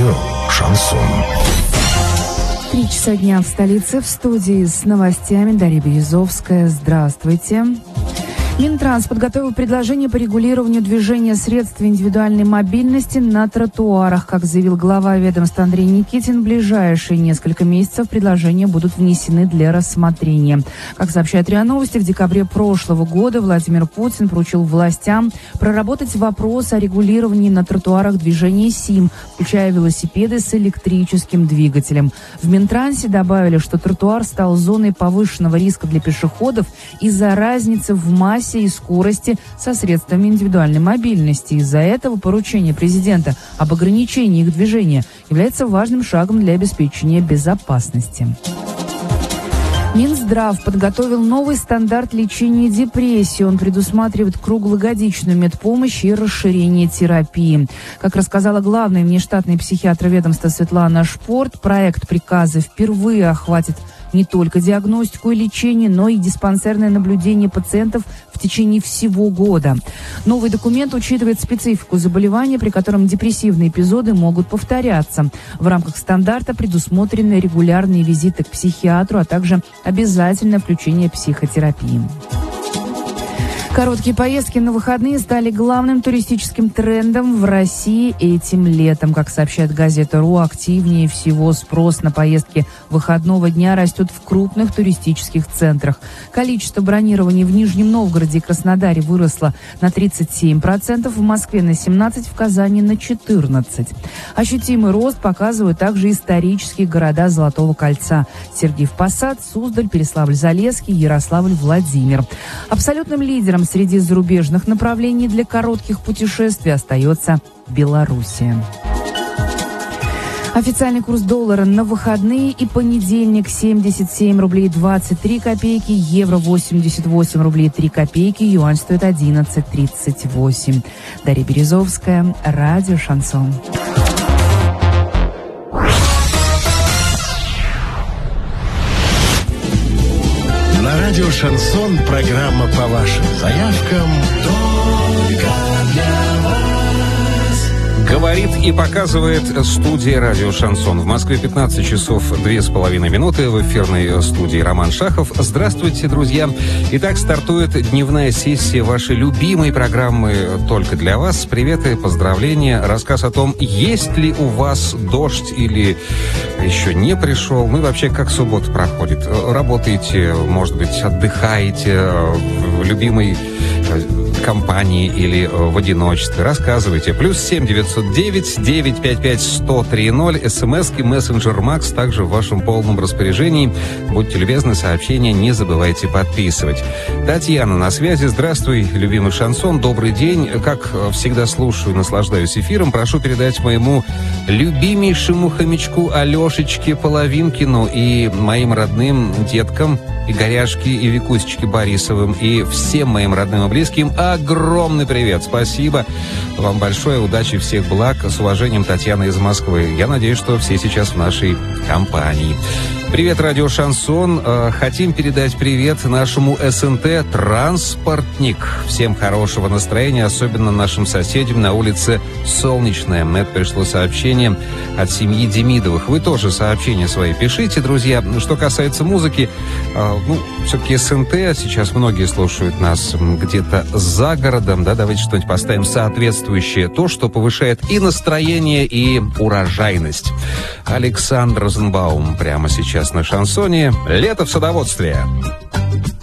Радио «Шансон». 3 часа дня в столице. В студии с новостями Дарья Березовская. Здравствуйте. Минтранс подготовил предложение по регулированию движения средств индивидуальной мобильности на тротуарах. Как заявил глава ведомства Андрей Никитин, в ближайшие несколько месяцев предложения будут внесены для рассмотрения. Как сообщает РИА Новости, в декабре прошлого года Владимир Путин поручил властям проработать вопрос о регулировании на тротуарах движения СИМ, включая велосипеды с электрическим двигателем. В Минтрансе добавили, что тротуар стал зоной повышенного риска для пешеходов из-за разницы в массе и скорости со средствами индивидуальной мобильности. Из-за этого поручение президента об ограничении их движения является важным шагом для обеспечения безопасности. Минздрав подготовил новый стандарт лечения депрессии. Он предусматривает круглогодичную медпомощь и расширение терапии. Как рассказала главная внештатная психиатр ведомства Светлана Шпорт, проект приказа впервые охватит не только диагностику и лечение, но и диспансерное наблюдение пациентов в течение всего года. Новый документ учитывает специфику заболевания, при котором депрессивные эпизоды могут повторяться. В рамках стандарта предусмотрены регулярные визиты к психиатру, а также обязательное включение психотерапии. Короткие поездки на выходные стали главным туристическим трендом в России этим летом. Как сообщает газета РУ, активнее всего спрос на поездки выходного дня растет в крупных туристических центрах. Количество бронирований в Нижнем Новгороде и Краснодаре выросло на 37%, в Москве на 17%, в Казани на 14%. Ощутимый рост показывают также исторические города Золотого кольца: Сергиев Посад, Суздаль, Переславль-Залесский, Ярославль, Владимир. Абсолютным лидером среди зарубежных направлений для коротких путешествий остается Белоруссия. Официальный курс доллара на выходные и понедельник: 77 рублей 23 копейки, евро 88 рублей 3 копейки, юань стоит 11,38. Дарья Березовская, радио «Шансон». На радио «Шансон» программа по вашим заявкам только для вас. Говорит и показывает студия «Радио Шансон». В Москве 15 часов 2,5 минуты. В эфирной студии Роман Шахов. Здравствуйте, друзья. Итак, стартует дневная сессия вашей любимой программы «Только для вас». Приветы, поздравления, рассказ о том, есть ли у вас дождь или еще не пришел. Ну и вообще, как суббота проходит. Работаете, может быть, отдыхаете в любимой компании или в одиночестве. Рассказывайте. +7 909 955 1030. СМСки, мессенджер Макс также в вашем полном распоряжении. Будьте любезны, сообщения не забывайте подписывать. Татьяна на связи. Здравствуй, любимый шансон. Добрый день. Как всегда, слушаю и наслаждаюсь эфиром. Прошу передать моему любимейшему хомячку Алешечке Половинкину и моим родным деткам Игоряшке и Викусечке Борисовым и всем моим родным и близким огромный привет. Спасибо вам большое. Удачи, всех благ. С уважением, Татьяна из Москвы. Я надеюсь, что все сейчас в нашей компании. Привет, радио «Шансон». Хотим передать привет нашему СНТ «Транспортник». Всем хорошего настроения, особенно нашим соседям на улице Солнечная. Это пришло сообщение от семьи Демидовых. Вы тоже сообщения свои пишите, друзья. Что касается музыки, все-таки СНТ, сейчас многие слушают нас где-то за городом, да, давайте что-нибудь поставим соответствующее, то, что повышает и настроение, и урожайность. Александр Розенбаум прямо сейчас на шансоне. «Лето в садоводстве».